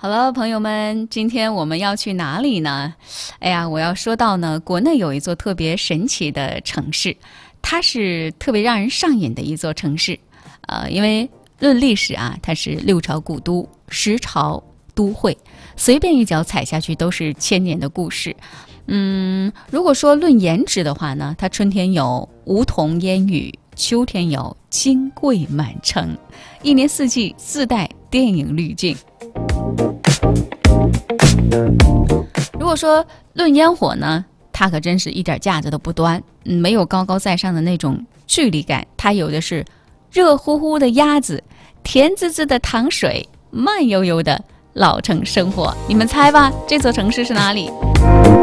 好了，朋友们，今天我们要去哪里呢？哎呀，我要说到呢，国内有一座特别神奇的城市，它是特别让人上瘾的一座城市。因为论历史啊，它是6朝古都，10朝都会，随便一脚踩下去都是千年的故事。如果说论颜值的话呢，它春天有梧桐烟雨，秋天有金桂满城，一年四季自带电影滤镜。如果说论烟火呢，它可真是一点架子都不端，没有高高在上的那种距离感，它有的是热乎乎的鸭子，甜滋滋的糖水，慢悠悠的老城生活。你们猜吧，这座城市是哪里？